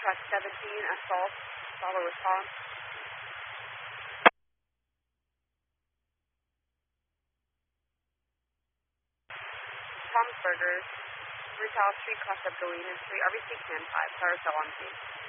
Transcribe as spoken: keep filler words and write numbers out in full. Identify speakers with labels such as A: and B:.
A: truck seventeen, assault, follow response. Tom's Burgers, three South Street, cross up Galena Street, R B C ten five, carousel on scene.